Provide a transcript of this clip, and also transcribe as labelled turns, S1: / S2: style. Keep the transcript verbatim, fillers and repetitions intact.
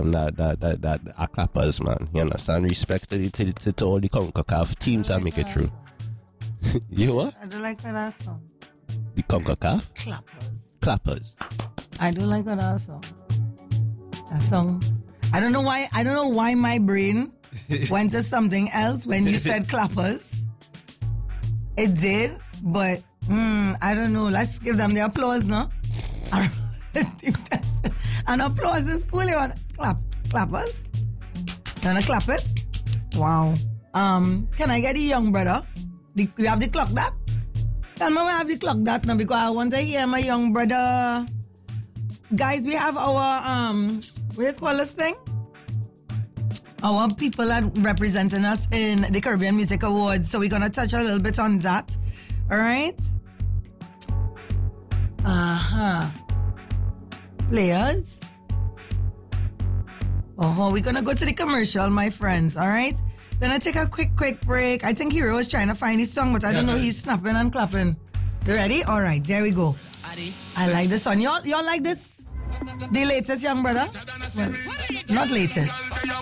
S1: that that that that are clappers, man. You understand? Respect to, to, to, to all the CONCACAF teams that make it through. You what?
S2: I don't like that song.
S1: The CONCACAF?
S2: Clappers.
S1: Clappers.
S2: I don't like that song. That song. I don't know why. I don't know why my brain went to something else when you said clappers. It did, but mm, I don't know. Let's give them the applause, no? An applause is cool. You want clap, clappers? You wanna clap it? Wow. Um, can I get the young brother? The, we have the clock that? Tell me we have the clock that now because I want to hear my young brother. Guys, we have our um, what do you call this thing? Our people that representing us in the Caribbean Music Awards. So we're gonna touch a little bit on that. All right. Uh huh. Players. Oh, we're gonna go to the commercial, my friends. All right. Gonna take a quick, quick break. I think Hero is trying to find his song, but I don't know. He's snapping and clapping. You ready? All right. There we go. I like this song. Y'all, y'all like this? The latest, young brother? Well, not latest.